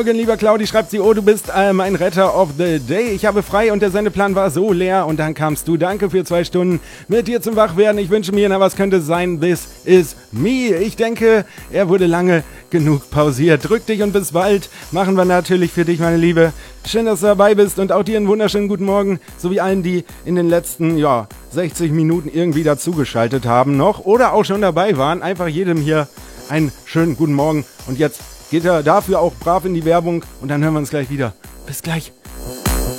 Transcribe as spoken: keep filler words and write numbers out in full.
Morgen, lieber Claudi, schreibt sie, oh, du bist äh, mein Retter of the Day. Ich habe frei und der Sendeplan war so leer und dann kamst du. Danke für zwei Stunden mit dir zum Wachwerden. Ich wünsche mir, na, was könnte sein? This is me. Ich denke, er wurde lange genug pausiert. Drück dich und bis bald. Machen wir natürlich für dich, meine Liebe. Schön, dass du dabei bist und auch dir einen wunderschönen guten Morgen, sowie allen, die in den letzten, ja, sechzig Minuten irgendwie dazugeschaltet haben noch oder auch schon dabei waren. Einfach jedem hier einen schönen guten Morgen und jetzt geht er dafür auch brav in die Werbung und dann hören wir uns gleich wieder. Bis gleich.